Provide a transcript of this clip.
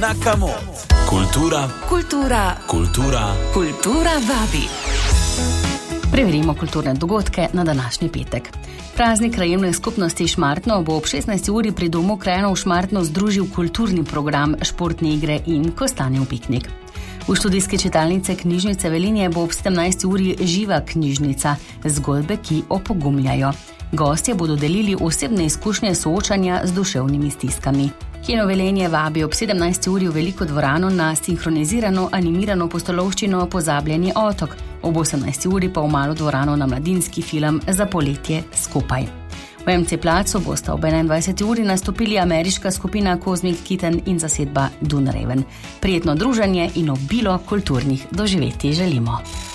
na Kamot. Kultura. Kultura. Kultura. Kultura vabi. Preverimo kulturne dogodke na današnji petek. Praznik krajevne skupnosti Šmartno bo ob 16. uri pri domu krajanov Šmartno združil kulturni program, športne igre in kostanjev piknik. V študijski čitalnice knjižnice Velenje bo ob 17. uri živa knjižnica, zgodbe, ki opogumljajo. Gostje bodo delili osebne izkušnje soočanja z duševnimi stiskami. Kino Velenje vabi ob 17. uri v veliko dvorano na sinhronizirano animirano pustolovščino Pozabljeni otok, ob 18. uri pa v malo dvorano na mladinski film Za poletje skupaj. V MC placu bosta ob 21. uri nastopili ameriška skupina Cosmic Kitten in zasedba Dunraven. Prijetno druženje in obilo kulturnih doživetij želimo.